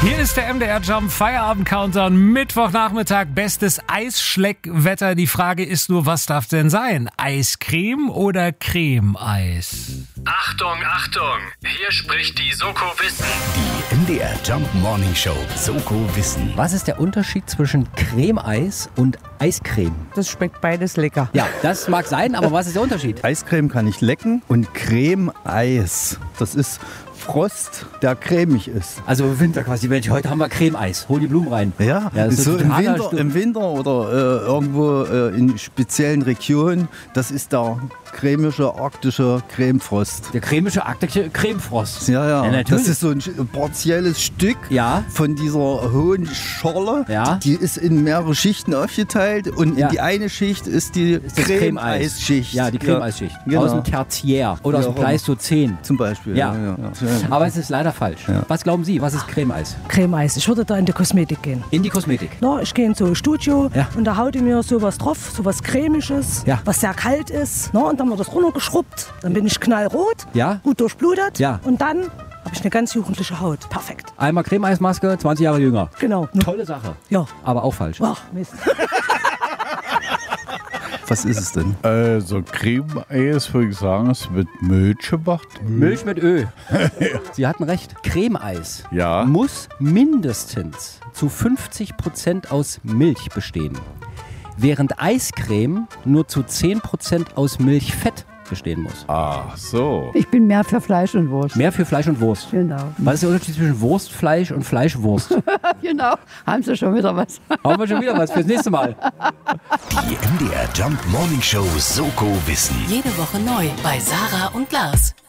Hier ist der MDR Jump Feierabend Countdown. Mittwochnachmittag, bestes Eisschleckwetter. Die Frage ist nur, was darf denn sein? Eiscreme oder Cremeeis? Achtung, Achtung! Hier spricht die Soko Wissen. Die MDR Jump Morning Show Soko Wissen. Was ist der Unterschied zwischen Cremeeis und Eiscreme? Das schmeckt beides lecker. Ja, das mag sein, aber was ist der Unterschied? Eiscreme kann ich lecken und Creme-Eis, das ist Frost, der cremig ist. Also Winter quasi, Mensch, heute haben wir Cremeeis. Hol die Blumen rein. Ja, das ist so totaler im Winter oder irgendwo in speziellen Regionen, das ist der cremische arktische Cremefrost. Der cremische arktische Cremefrost. Ja, natürlich. Das ist so ein partielles Stück von dieser hohen Schorle. Ja. Die ist in mehrere Schichten aufgeteilt und in die eine Schicht ist die Cremeeisschicht. Ja, die Cremeeisschicht. Genau. Aus dem Tertiär oder aus dem Pleistozän. Zum Beispiel. Ja. Aber es ist leider falsch. Ja. Was glauben Sie, was ist Cremeeis? Cremeeis. Ich würde da in die Kosmetik gehen. In die Kosmetik? Na, ich gehe in so ein Studio und da haut ich mir sowas drauf, sowas Cremisches, was sehr kalt ist. Na, und dann wird das runtergeschrubbt. Dann bin ich knallrot, gut durchblutet und dann habe ich eine ganz jugendliche Haut. Perfekt. Einmal Cremeeismaske, 20 Jahre jünger. Genau. Tolle Sache. Ja. Aber auch falsch. Ach, Mist. Was ist es denn? Also Cremeeis würde ich sagen, es wird Milch gemacht. Milch mit Öl. Sie hatten recht. Cremeeis muss mindestens zu 50% aus Milch bestehen. Während Eiscreme nur zu 10% aus Milchfett bestehen muss. Ach so. Ich bin mehr für Fleisch und Wurst. Mehr für Fleisch und Wurst. Genau. Was ist der Unterschied zwischen Wurstfleisch und Fleischwurst? Genau. Haben Sie schon wieder was? Haben wir schon wieder was fürs nächste Mal. Die MDR Jump Morning Show Soko Wissen. Jede Woche neu bei Sarah und Lars.